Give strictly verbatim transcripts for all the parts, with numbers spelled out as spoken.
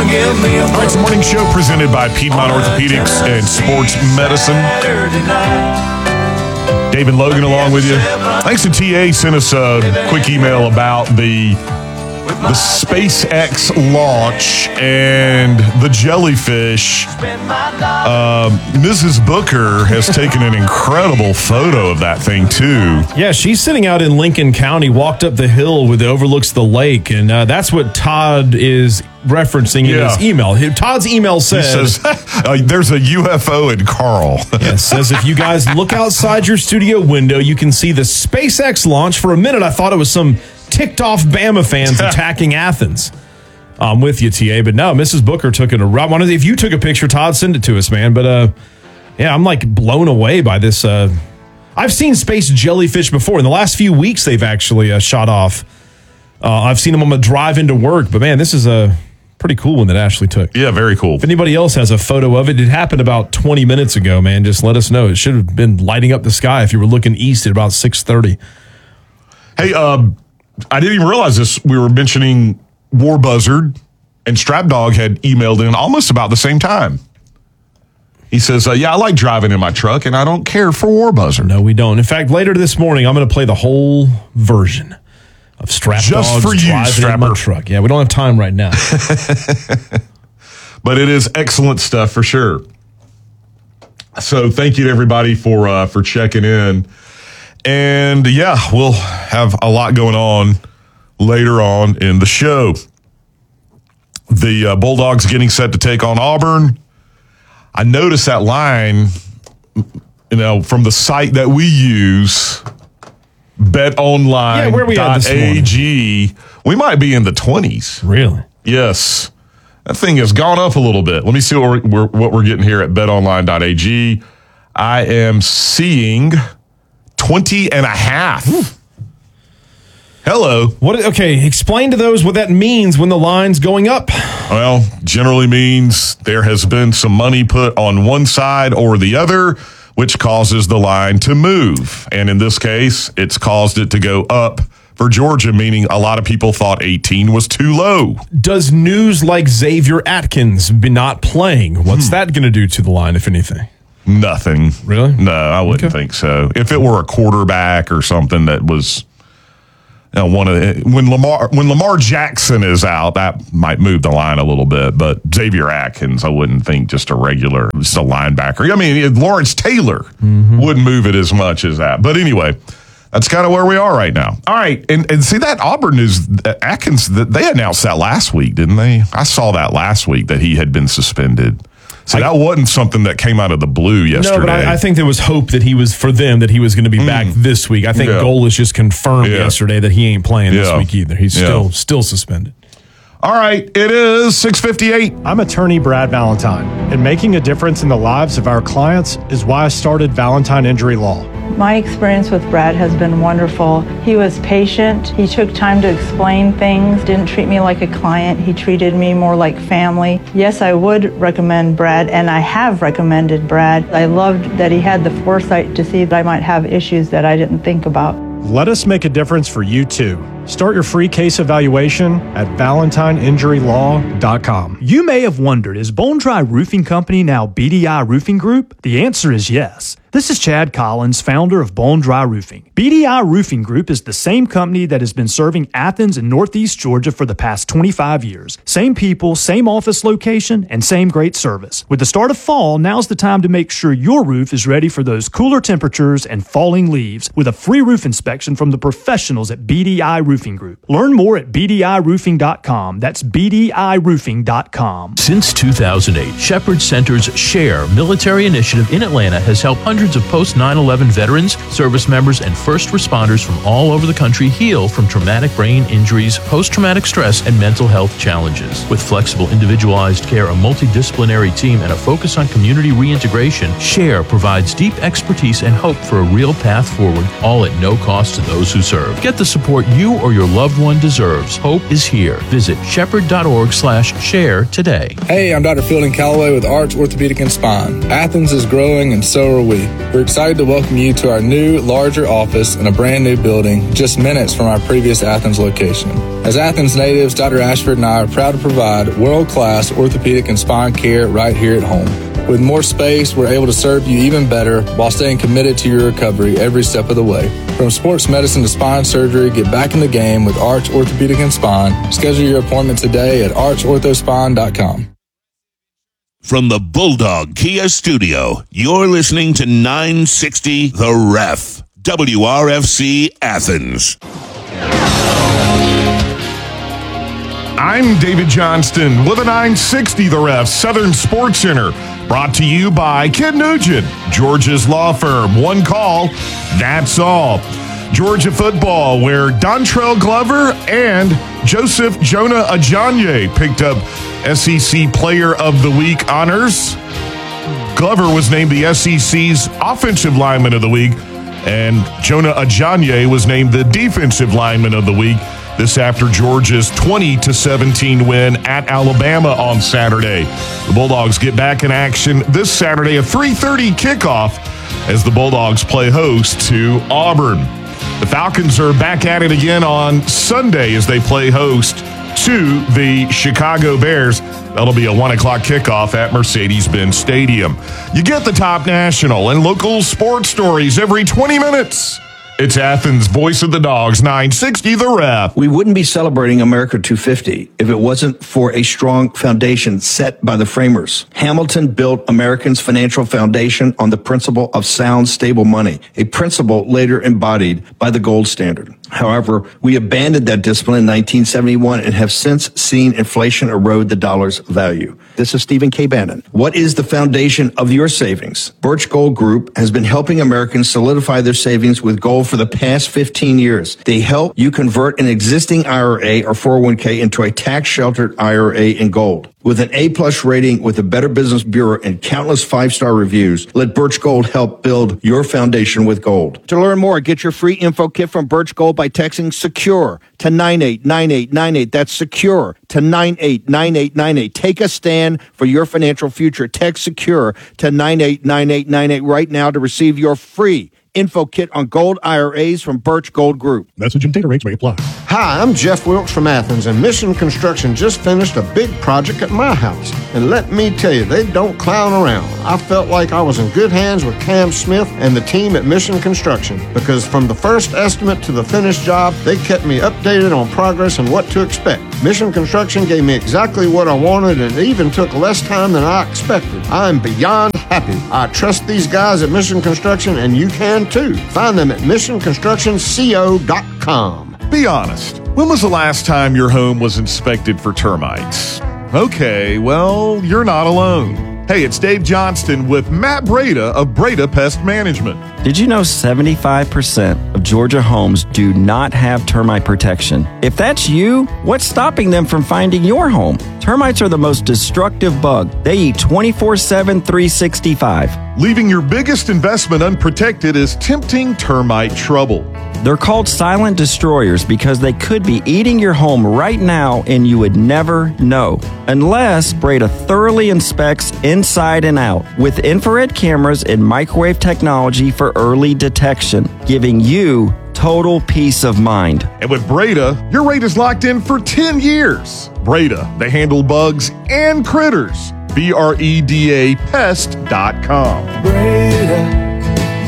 All right, it's the morning show presented by Piedmont Orthopedics and Sports Medicine. David Logan along with you. Thanks to T A, sent us a quick email about the the SpaceX launch and the jellyfish. Uh, Missus Booker has taken an incredible photo of that thing, too. Yeah, she's sitting out in Lincoln County, walked up the hill with overlooks the lake, and uh, that's what Todd is referencing in Yeah. his email. Todd's email says, He says uh, there's a U F O in Carl. yeah, says if you guys look outside your studio window, you can see the SpaceX launch. For a minute, I thought it was some ticked off Bama fans attacking Athens. I'm with you, T A, but no, Missus Booker took it a route. If you took a picture, Todd, send it to us, man. But uh, yeah, I'm like blown away by this. Uh, I've seen space jellyfish before. In the last few weeks, they've actually uh, shot off. Uh, I've seen them on the drive into work, but man, this is a pretty cool one that Ashley took. Yeah, very cool. If anybody else has a photo of it, it happened about twenty minutes ago, man. Just let us know. It should have been lighting up the sky if you were looking east at about six thirty. Hey, uh, I didn't even realize this. We were mentioning War Buzzard, and Strap Dog had emailed in almost about the same time. He says, uh, yeah, I like driving in my truck, and I don't care for War Buzzard. No, we don't. In fact, later this morning, I'm going to play the whole version of Strap Just Dog's for you, driving in my Strapper. truck. Yeah, we don't have time right now. But it is excellent stuff for sure. So thank you to everybody for uh, for checking in. And yeah, we'll have a lot going on later on in the show. The uh, Bulldogs getting set to take on Auburn. I noticed that line, you know, from the site that we use, bet online Yeah, where we at this dot A G. We might be in the twenties. Really? Yes. That thing has gone up a little bit. Let me see what we're, what we're getting here at bet online dot A G. I am seeing twenty and a half. Ooh. Hello. What? Okay, explain to those what that means when the line's going up. Well, generally means there has been some money put on one side or the other, which causes the line to move. And in this case, it's caused it to go up for Georgia, meaning a lot of people thought eighteen was too low. Does news like Xavier Atkins be not playing? What's hmm. that going to do to the line, if anything? Nothing. Really? No, I wouldn't okay. think so. If it were a quarterback or something that was, you know, one of the, when Lamar when Lamar Jackson is out, that might move the line a little bit. But Xavier Atkins, I wouldn't think just a regular, just a linebacker. I mean, Lawrence Taylor mm-hmm. wouldn't move it as much as that. But anyway, that's kind of where we are right now. All right, and and see that Auburn news, Atkins, they announced that last week, didn't they? I saw that last week that he had been suspended. So I, that wasn't something that came out of the blue yesterday. No, but I, I think there was hope that he was, for them, that he was going to be mm. back this week. I think yeah. Goalish just confirmed yeah. yesterday that he ain't playing yeah. this week either. He's yeah. still still suspended. All right, it is six fifty-eight. I'm attorney Brad Valentine, and making a difference in the lives of our clients is why I started Valentine Injury Law. My experience with Brad has been wonderful. He was patient. He took time to explain things, didn't treat me like a client. He treated me more like family. Yes, I would recommend Brad, and I have recommended Brad. I loved that he had the foresight to see that I might have issues that I didn't think about. Let us make a difference for you too. Start your free case evaluation at valentine injury law dot com. You may have wondered, is Bone Dry Roofing Company now B D I Roofing Group? The answer is yes. This is Chad Collins, founder of Bone Dry Roofing. B D I Roofing Group is the same company that has been serving Athens and Northeast Georgia for the past twenty-five years. Same people, same office location, and same great service. With the start of fall, now's the time to make sure your roof is ready for those cooler temperatures and falling leaves with a free roof inspection from the professionals at B D I Roofing Group. Learn more at b d i roofing dot com. That's b d i roofing dot com. Since two thousand eight, Shepherd Center's SHARE military initiative in Atlanta has helped hundreds of post nine eleven veterans, service members, and first responders from all over the country heal from traumatic brain injuries, post-traumatic stress, and mental health challenges. With flexible, individualized care, a multidisciplinary team, and a focus on community reintegration, SHARE provides deep expertise and hope for a real path forward, all at no cost to those who serve. Get the support you or or your loved one deserves. Hope is here. Visit shepherd.org slash share today. Hey, I'm Doctor Fielding Calloway with Arch Orthopedic and Spine. Athens is growing and so are we. We're excited to welcome you to our new, larger office in a brand new building just minutes from our previous Athens location. As Athens natives, Doctor Ashford and I are proud to provide world-class orthopedic and spine care right here at home. With more space, we're able to serve you even better while staying committed to your recovery every step of the way. From sports medicine to spine surgery, get back in the game with Arch Orthopedic and Spine. Schedule your appointment today at arch ortho spine dot com. From the Bulldog Kia Studio, you're listening to nine sixty The Ref, W R F C Athens. I'm David Johnston with a nine sixty The Ref Southern Sports Center, brought to you by Ken Nugent, Georgia's law firm. One call, that's all. Georgia football, where Dontrell Glover and Joseph Jonah Ajanye picked up S E C Player of the Week honors. Glover was named the S E C's Offensive Lineman of the Week, and Jonah Ajanye was named the Defensive Lineman of the Week. This after Georgia's twenty to seventeen win at Alabama on Saturday. The Bulldogs get back in action this Saturday, a three thirty kickoff, as the Bulldogs play host to Auburn. The Falcons are back at it again on Sunday as they play host to the Chicago Bears. That'll be a one o'clock kickoff at Mercedes-Benz Stadium. You get the top national and local sports stories every twenty minutes. It's Athens' Voice of the Dogs, nine sixty The Ref. We wouldn't be celebrating America two fifty if it wasn't for a strong foundation set by the framers. Hamilton built Americans' financial foundation on the principle of sound, stable money, a principle later embodied by the gold standard. However, we abandoned that discipline in nineteen seventy-one and have since seen inflation erode the dollar's value. This is Stephen K. Bannon. What is the foundation of your savings? Birch Gold Group has been helping Americans solidify their savings with gold for the past fifteen years. They help you convert an existing I R A or four oh one k into a tax-sheltered I R A in gold. With an A-plus rating with the Better Business Bureau and countless five-star reviews, let Birch Gold help build your foundation with gold. To learn more, get your free info kit from Birch Gold by texting SECURE to nine eight nine eight nine eight. That's SECURE to nine eight nine eight nine eight. Take a stand for your financial future. Text SECURE to nine eight nine eight nine eight right now to receive your free info kit on gold I R As from Birch Gold Group. Message and data rates may apply. Hi, I'm Jeff Wilkes from Athens, and Mission Construction just finished a big project at my house. And let me tell you, they don't clown around. I felt like I was in good hands with Cam Smith and the team at Mission Construction, because from the first estimate to the finished job, they kept me updated on progress and what to expect. Mission Construction gave me exactly what I wanted, and it even took less time than I expected. I'm beyond happy. I trust these guys at Mission Construction, and you can too. Find them at mission construction co dot com. Be honest. When was the last time your home was inspected for termites? Okay, well, you're not alone. Hey, it's Dave Johnston with Matt Breda of Breda Pest Management. Did you know seventy-five percent of Georgia homes do not have termite protection? If that's you, what's stopping them from finding your home? Termites are the most destructive bug. They eat twenty-four seven, three sixty-five. Leaving your biggest investment unprotected is tempting termite trouble. They're called silent destroyers because they could be eating your home right now and you would never know. Unless Breda thoroughly inspects inside and out with infrared cameras and microwave technology for early detection, giving you total peace of mind. And with Breda, your rate is locked in for ten years. Breda, they handle bugs and critters. B R E D A pest dot com. Breda,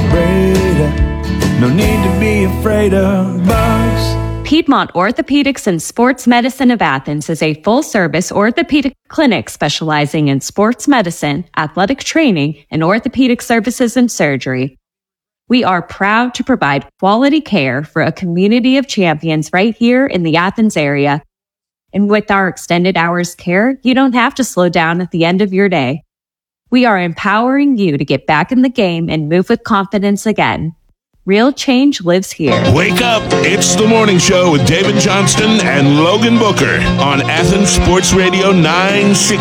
Breda. No need to be afraid of bugs. Piedmont Orthopedics and Sports Medicine of Athens is a full-service orthopedic clinic specializing in sports medicine, athletic training, and orthopedic services and surgery. We are proud to provide quality care for a community of champions right here in the Athens area. And with our extended hours care, you don't have to slow down at the end of your day. We are empowering you to get back in the game and move with confidence again. Real change lives here. Wake up. It's the morning show with David Johnston and Logan Booker on Athens Sports Radio nine sixty.